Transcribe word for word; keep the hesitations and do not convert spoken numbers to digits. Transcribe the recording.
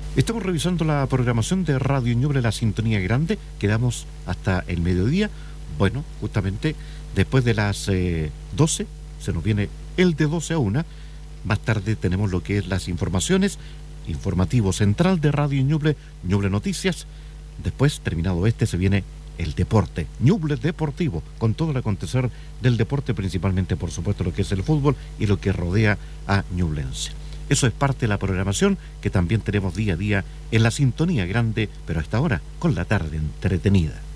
Estamos revisando la programación de Radio Ñuble, la sintonía grande. Quedamos hasta el mediodía. Bueno, justamente después de las eh, doce se nos viene el de doce a una. Más tarde tenemos lo que es las informaciones, informativo central de Radio Ñuble, Ñuble Noticias. Después, terminado este, se viene el deporte, Ñuble Deportivo, con todo el acontecer del deporte, principalmente, por supuesto, lo que es el fútbol y lo que rodea a Ñublense. Eso es parte de la programación que también tenemos día a día en la sintonía grande, pero hasta ahora con la tarde entretenida.